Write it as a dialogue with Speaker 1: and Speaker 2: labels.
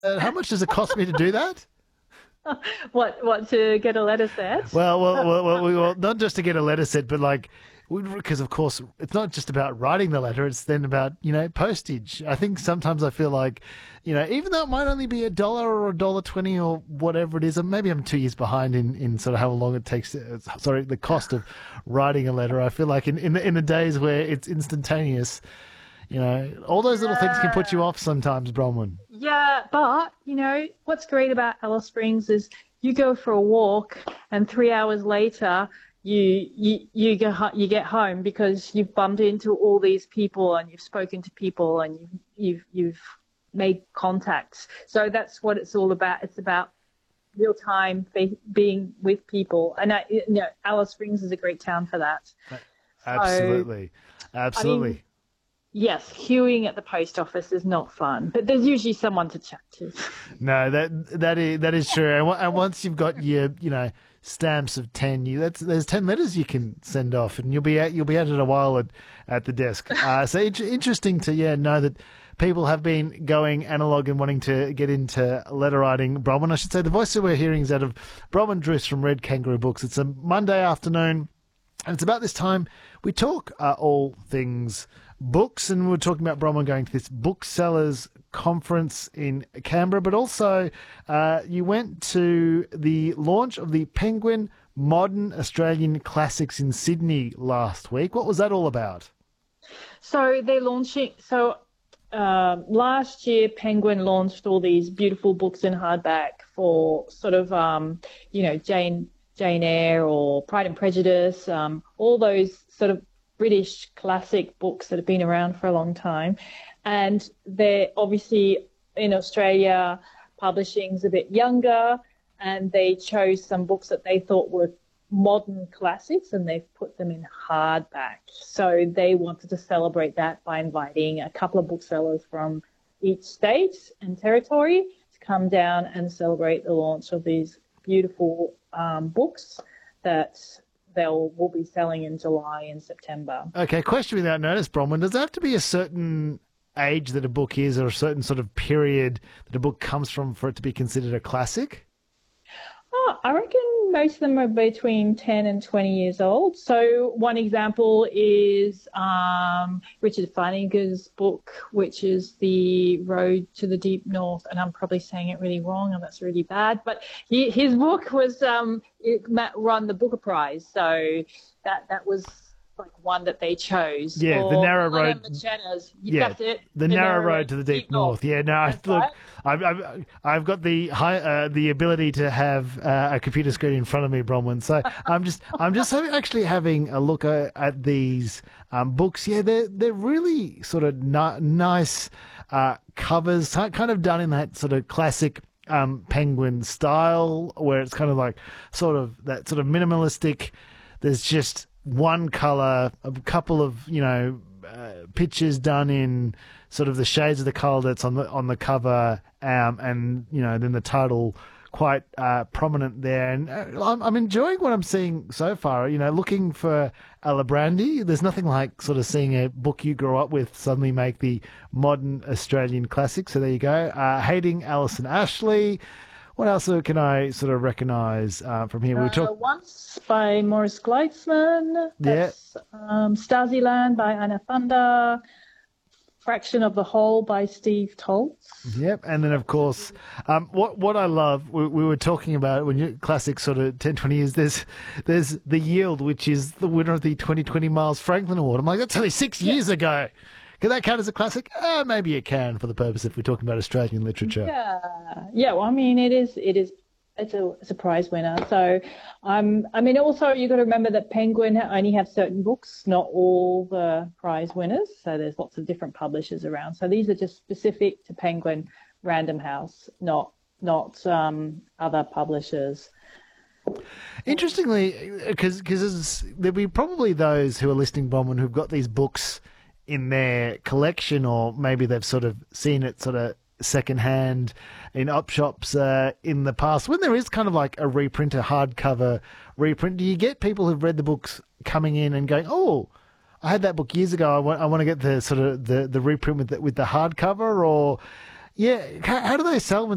Speaker 1: How much does it cost me to do that?
Speaker 2: What to get a letter set?
Speaker 1: Well, not just to get a letter set, but like, because of course it's not just about writing the letter; it's then about postage. I think sometimes I feel like, even though it might only be $1 or $1.20 or whatever it is, and maybe I'm 2 years behind in sort of how long it takes. Sorry, the cost of writing a letter. I feel like in the days where it's instantaneous, all those little things can put you
Speaker 2: Yeah.
Speaker 1: off sometimes, Bronwyn.
Speaker 2: Yeah, but what's great about Alice Springs is you go for a walk, and 3 hours later you get home because you've bumped into all these people and you've spoken to people and you've made contacts. So that's what it's all about. It's about real time being with people, and Alice Springs is a great town for that. So
Speaker 1: Absolutely,
Speaker 2: I mean,
Speaker 1: absolutely.
Speaker 2: yes, queuing at the post office is not fun, but there's usually someone to chat to.
Speaker 1: No, that is true. And once you've got your stamps of 10, there's 10 letters you can send off, and you'll be at it a while at the desk. So interesting to know that people have been going analog and wanting to get into letter writing. Bronwyn, I should say, the voice that we're hearing is out of Bronwyn Druce from Red Kangaroo Books. It's a Monday afternoon. And it's about this time we talk all things books, and we're talking about Bronwyn going to this booksellers conference in Canberra, but also you went to the launch of the Penguin Modern Australian Classics in Sydney last week. What was that all about?
Speaker 2: So they're launching. So last year, Penguin launched all these beautiful books in hardback for sort of Jane Eyre or Pride and Prejudice, all those sort of British classic books that have been around for a long time. And they're obviously in Australia, publishing's a bit younger, and they chose some books that they thought were modern classics and they've put them in hardback. So they wanted to celebrate that by inviting a couple of booksellers from each state and territory to come down and celebrate the launch of these beautiful books that will be selling in July and September.
Speaker 1: Okay, question without notice, Bronwyn. Does it have to be a certain age that a book is, or a certain sort of period that a book comes from for it to be considered a classic?
Speaker 2: Oh, I reckon most of them are between 10 and 20 years old. So one example is Richard Flanagan's book, which is The Road to the Deep North. And I'm probably saying it really wrong, and that's really bad. But his book was it won the Booker Prize. So that was like one that they chose.
Speaker 1: Yeah, the
Speaker 2: Or
Speaker 1: narrow
Speaker 2: William
Speaker 1: road.
Speaker 2: Machetta's,
Speaker 1: Yeah,
Speaker 2: that's it.
Speaker 1: the narrow road to the deep north. Yeah, no,
Speaker 2: That's
Speaker 1: look,
Speaker 2: right.
Speaker 1: I've got the ability to have a computer screen in front of me, Bronwyn. So I'm just actually having a look at these books. Yeah, they're really sort of nice covers, kind of done in that sort of classic Penguin style, where it's kind of like sort of that sort of minimalistic. There's just one color, a couple of pictures done in sort of the shades of the color that's on the cover, and then the title quite prominent there. And I'm enjoying what I'm seeing so far. Looking for Alibrandi. There's nothing like sort of seeing a book you grew up with suddenly make the modern Australian classic. So there you go. Hating Alison Ashley. What else can I sort of recognise from here? We talk,
Speaker 2: Once by Morris Gleitzman.
Speaker 1: yeah,
Speaker 2: That's Stasiland by Anna Thunder. Fraction of the Whole by Steve Toltz.
Speaker 1: yep, and then of course, what I love, we were talking about when you classic sort of 10, 20 years. There's The Yield, which is the winner of the 2020 Miles Franklin Award. I'm like, that's only 6 years ago. Can that count as a classic? Maybe it can, for the purpose if we're talking about Australian literature.
Speaker 2: Yeah. Well, I mean, it's a prize winner. So, I mean, also you got to remember that Penguin only have certain books, not all the prize winners. So there's lots of different publishers around. So these are just specific to Penguin Random House, not other publishers.
Speaker 1: Interestingly, because there'll be probably those who are listening, Bronwyn, who've got these books in their collection, or maybe they've sort of seen it sort of secondhand in op shops in the past. When there is kind of like a reprint, a hardcover reprint, do you get people who've read the books coming in and going, "Oh, I had that book years ago. I want to get the sort of the reprint with the hardcover," or yeah, how do they sell them